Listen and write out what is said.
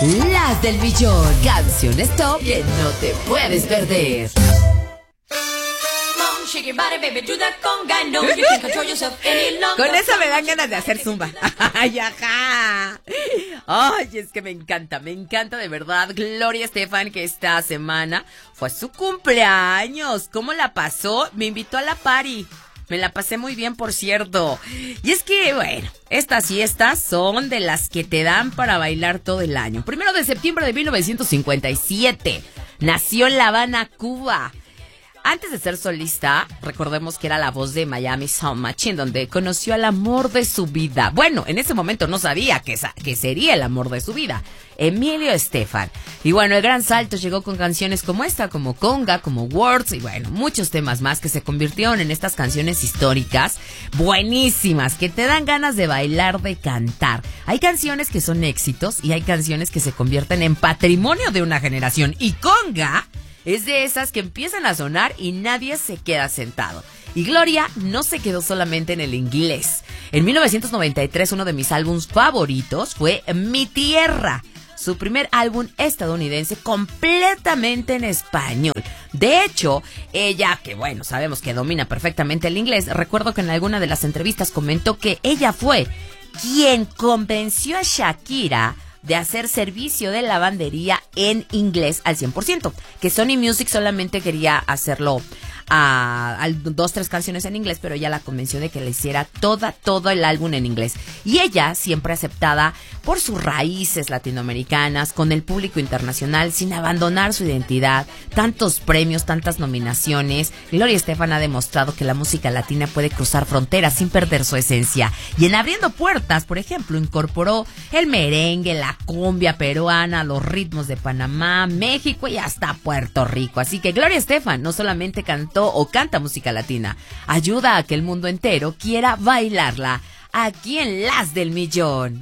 Las del millón. Canciones top que no te puedes perder. Con eso me dan ganas de hacer zumba. Ay, ajá. Ay, es que me encanta de verdad. Gloria Estefan, que esta semana fue su cumpleaños. ¿Cómo la pasó? Me invitó a la party. Me la pasé muy bien, por cierto. Y es que, bueno, estas fiestas son de las que te dan para bailar todo el año. 1 de septiembre de 1957 nació en La Habana, Cuba. Antes de ser solista, recordemos que era la voz de Miami Sound Machine, donde conoció al amor de su vida. Bueno, en ese momento no sabía que sería el amor de su vida, Emilio Estefan. Y bueno, el gran salto llegó con canciones como esta, como Conga, como Words, y bueno, muchos temas más que se convirtieron en estas canciones históricas, buenísimas, que te dan ganas de bailar, de cantar. Hay canciones que son éxitos y hay canciones que se convierten en patrimonio de una generación. Y Conga es de esas que empiezan a sonar y nadie se queda sentado. Y Gloria no se quedó solamente en el inglés. En 1993 uno de mis álbumes favoritos fue Mi Tierra, su primer álbum estadounidense completamente en español. De hecho, ella, que bueno, sabemos que domina perfectamente el inglés, recuerdo que en alguna de las entrevistas comentó que ella fue quien convenció a Shakira de hacer servicio de lavandería en inglés al 100%, que Sony Music solamente quería hacerlo a 2-3 canciones en inglés, pero ella la convenció de que le hiciera todo el álbum en inglés. Y ella, siempre aceptada por sus raíces latinoamericanas, con el público internacional, sin abandonar su identidad, tantos premios, tantas nominaciones. Gloria Estefan ha demostrado que la música latina puede cruzar fronteras sin perder su esencia. Y en Abriendo Puertas, por ejemplo, incorporó el merengue, la cumbia peruana, los ritmos de Panamá, México y hasta Puerto Rico. Así que Gloria Estefan no solamente cantó o canta música latina, ayuda a que el mundo entero quiera bailarla aquí en Las del Millón.